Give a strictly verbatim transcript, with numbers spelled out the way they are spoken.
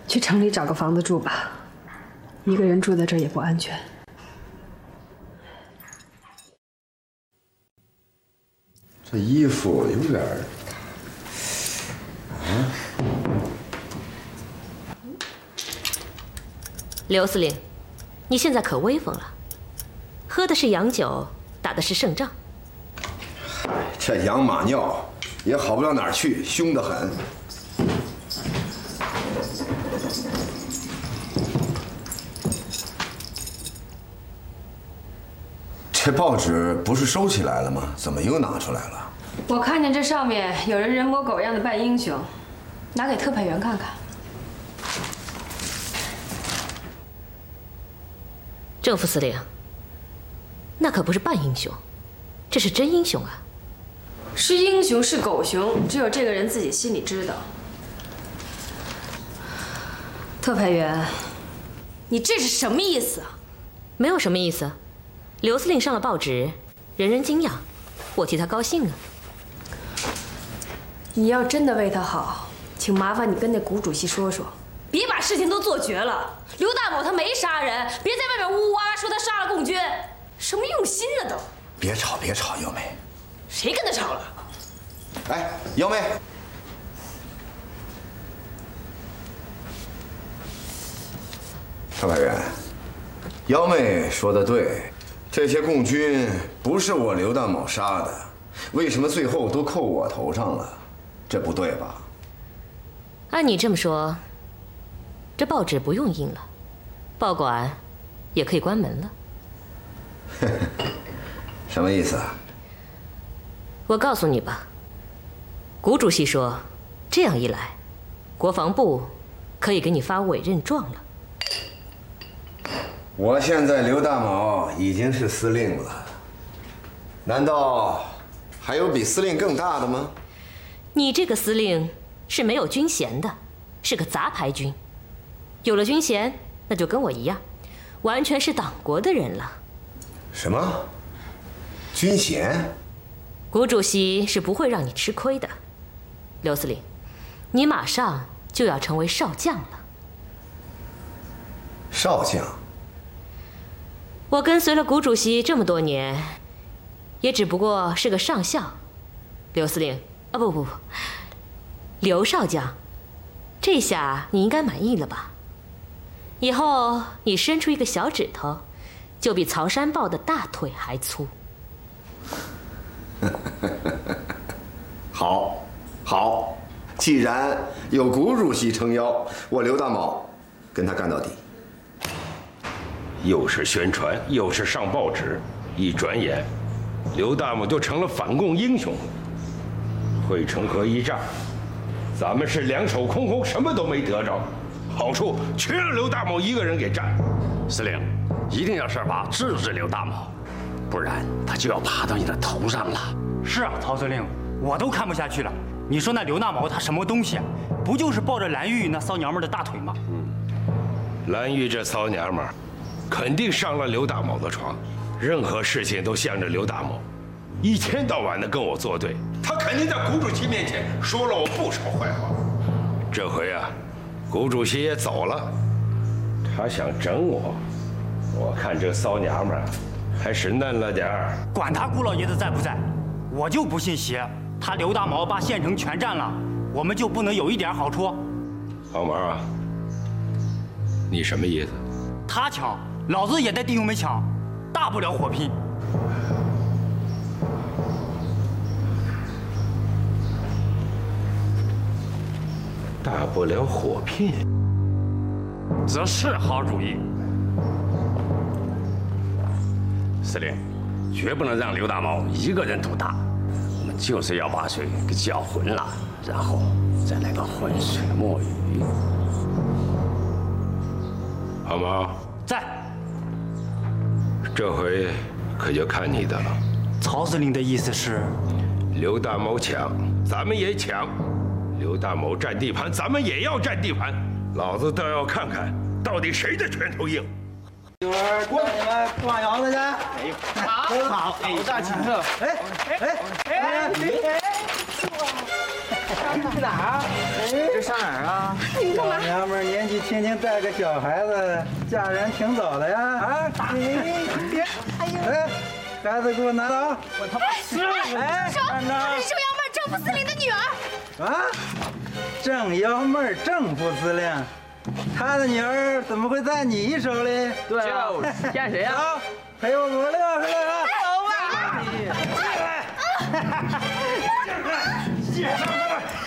去城里找个房子住吧，一个人住在这儿也不安全。 这衣服有点儿……啊！ 刘司令，你现在可威风了，喝的是洋酒，打的是胜仗。 嗨，这洋马尿也好不了哪儿去，凶得很。 这报纸不是收起来了吗？怎么又拿出来了？ 我看见这上面有人人模狗样的扮英雄，拿给特派员看看。 郑副司令，那可不是扮英雄，这是真英雄啊！ 是英雄是狗熊，只有这个人自己心里知道。特派员，你这是什么意思啊？ 没有什么意思。 刘司令上了报纸，人人敬仰，我替他高兴啊。 你要真的为他好，请麻烦你跟那谷主席说说，别把事情都做绝了。刘大某他没杀人，别在外面呜呜哇哇说他杀了共军，什么用心呢都。 别吵，别吵，幺妹。 谁跟他吵了？ 哎，幺妹。特派员，幺妹说的对。 这些共军不是我刘大某杀的，为什么最后都扣我头上了？这不对吧？ 按你这么说，这报纸不用印了，报馆也可以关门了。 什么意思啊？ 我告诉你吧，谷主席说，这样一来，国防部可以给你发委任状了。 我现在刘大某已经是司令了，难道还有比司令更大的吗？ 你这个司令是没有军衔的，是个杂牌军。有了军衔，那就跟我一样，完全是党国的人了。 什么？军衔？ 谷主席是不会让你吃亏的，刘司令，你马上就要成为少将了。 少将？ 我跟随了谷主席这么多年，也只不过是个上校。刘司令，啊不不不，刘少将，这下你应该满意了吧？以后你伸出一个小指头，就比曹山豹的大腿还粗。 好，好，既然有谷主席撑腰，我刘大某跟他干到底。 又是宣传，又是上报纸，一转眼，刘大某就成了反共英雄。汇成河一战，咱们是两手空空，什么都没得着，好处全让刘大某一个人给占。 司令，一定要设法制止刘大某，不然他就要爬到你的头上了。 是啊，曹司令，我都看不下去了。你说那刘大某他什么东西啊？不就是抱着蓝玉那骚娘们的大腿吗？ 嗯，蓝玉这骚娘们儿。 肯定上了刘大某的床，任何事情都向着刘大某，一天到晚的跟我作对。他肯定在谷主席面前说了我不少坏话。这回啊，谷主席也走了，他想整我，我看这骚娘们儿还是嫩了点儿。 管他谷老爷子在不在，我就不信邪，他刘大毛把县城全占了，我们就不能有一点好处？ 黄毛啊，你什么意思？ 他抢。 老子也带弟兄们抢，大不了火拼。 大不了火拼， 这是好主意。司令，绝不能让刘大毛一个人独大，我们就是要把水给搅浑了，然后再来个浑水摸鱼。 好吗？ 在。 这回可就看你的了。 曹司令的意思是， 刘大某抢，咱们也抢；刘大某占地盘，咱们也要占地盘。老子倒要看看，到底谁的拳头硬。 一会儿过你们挂羊子去。哎呦，好，好，大请客。哎哎哎哎！ 去哪儿啊？这上哪儿啊？老娘们儿年纪轻轻带个小孩子，嫁人挺早的呀！啊，你别，哎，孩子给我拿走！我他妈死！哎， 说她是正幺妹正副司令的女儿。 啊，正幺妹正副司令，他的女儿怎么会在你手里？ 对啊，骗谁呀？ 走，陪我走六十了。 走吧。